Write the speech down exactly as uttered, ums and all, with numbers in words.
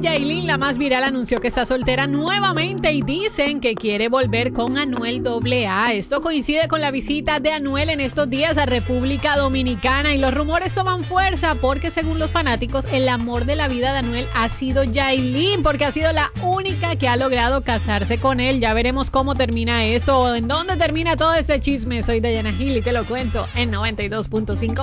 Yailin, la más viral, anunció que está soltera nuevamente y dicen que quiere volver con Anuel doble A. Esto coincide con la visita de Anuel en estos días a República Dominicana y los rumores toman fuerza porque según los fanáticos el amor de la vida de Anuel ha sido Yailin porque ha sido la única que ha logrado casarse con él. Ya veremos cómo termina esto o en dónde termina todo este chisme. Soy Dayana Gil y te lo cuento en noventa y dos punto cinco.